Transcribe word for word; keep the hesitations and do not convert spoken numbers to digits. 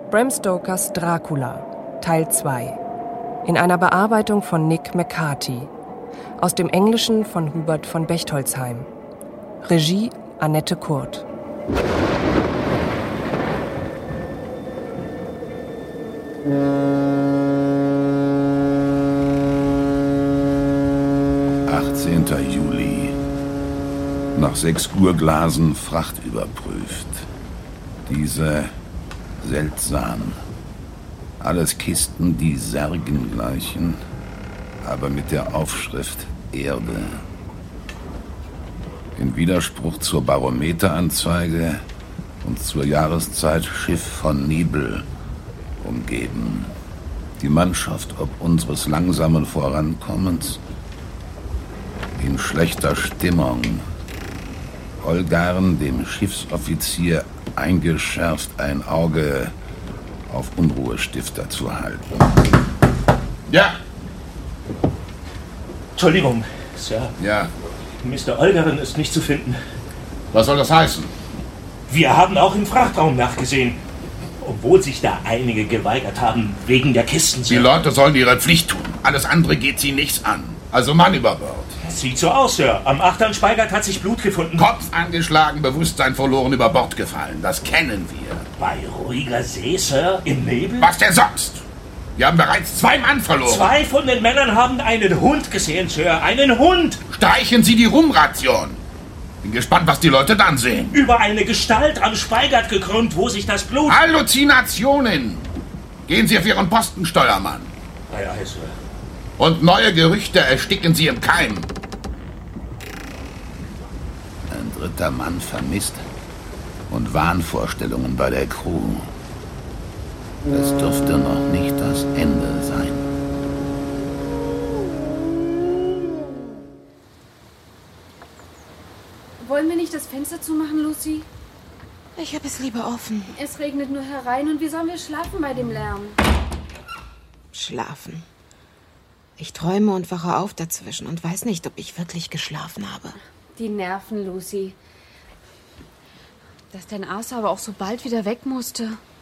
Bram Stokers Dracula, Teil zwei. In einer Bearbeitung von Nick McCarthy. Aus dem Englischen von Hubert von Bechtolzheim. Regie Annette Kurt. achtzehnter Juli. Nach sechs Gurglasen Fracht überprüft. Diese seltsam. Alles Kisten, die Särgen gleichen, aber mit der Aufschrift Erde. In Widerspruch zur Barometeranzeige und zur Jahreszeit Schiff von Nebel umgeben. Die Mannschaft ob unseres langsamen Vorankommens in schlechter Stimmung. Olgarn, dem Schiffsoffizier, eingeschärft, ein Auge auf Unruhestifter zu halten. Ja! Entschuldigung, Sir. Ja. Mister Olgarn ist nicht zu finden. Was soll das heißen? Wir haben auch im Frachtraum nachgesehen. Obwohl sich da einige geweigert haben, wegen der Kisten. Die Leute sollen ihre Pflicht tun. Alles andere geht sie nichts an. Also Mann über Bord. Sieht so aus, Sir. Am Achtern Speigert hat sich Blut gefunden. Kopf angeschlagen, Bewusstsein verloren, über Bord gefallen. Das kennen wir. Bei ruhiger See, Sir? Im Nebel? Was denn sonst? Wir haben bereits zwei Mann verloren. Zwei von den Männern haben einen Hund gesehen, Sir. Einen Hund! Streichen Sie die Rumration. Bin gespannt, was die Leute dann sehen. Über eine Gestalt am Speigert gekrümmt, wo sich das Blut... Halluzinationen! Gehen Sie auf Ihren Posten, Steuermann. Ei, ei, Sir. Und neue Gerüchte ersticken Sie im Keim. Ein dritter Mann vermisst und Wahnvorstellungen bei der Crew. Das dürfte noch nicht das Ende sein. Wollen wir nicht das Fenster zumachen, Lucy? Ich habe es lieber offen. Es regnet nur herein und wie sollen wir schlafen bei dem Lärm? Schlafen. Ich träume und wache auf dazwischen und weiß nicht, ob ich wirklich geschlafen habe. Die Nerven, Lucy. Dass dein Arthur aber auch so bald wieder weg musste.